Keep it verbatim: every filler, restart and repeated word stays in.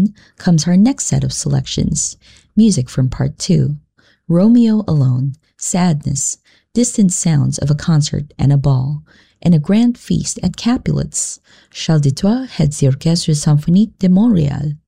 one comes our next set of selections, music from Part two, Romeo Alone, Sadness, Distant Sounds of a Concert and a Ball, and a Grand Feast at Capulets, Châle de Troyes heads the Orchestre Symphonique de Montréal.